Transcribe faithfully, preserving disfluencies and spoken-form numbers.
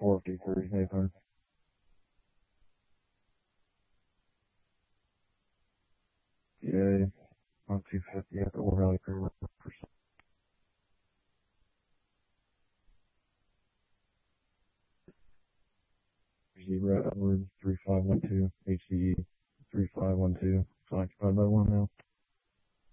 four fifty-three, Nathan. Yeah, on two fifty at the Ore Valley Creek. Zero Edwards, three five one two, H C E, three five one two. It's occupied by one now.